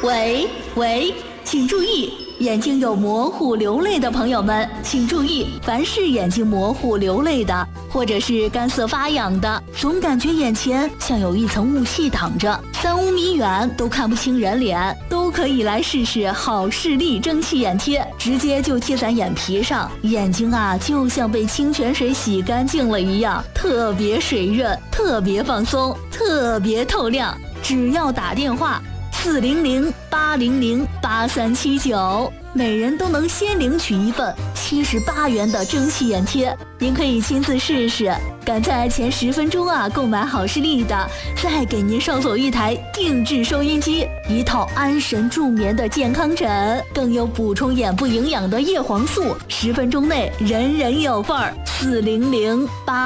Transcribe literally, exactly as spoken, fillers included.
喂喂，请注意，眼睛有模糊流泪的朋友们，请注意，凡是眼睛模糊流泪的，或者是干涩发痒的，总感觉眼前像有一层雾气挡着，三五米远都看不清人脸，都可以来试试好视力蒸汽眼贴，直接就贴在眼皮上，眼睛啊就像被清泉水洗干净了一样，特别水润，特别放松，特别透亮。只要打电话四零零八零零八三七九，每人都能先领取一份七十八元的蒸汽眼贴，您可以亲自试试。赶在前十分钟啊购买好视力的，再给您捎走一台定制收音机，一套安神助眠的健康枕，更有补充眼部营养的叶黄素，十分钟内人人有份儿。四零零八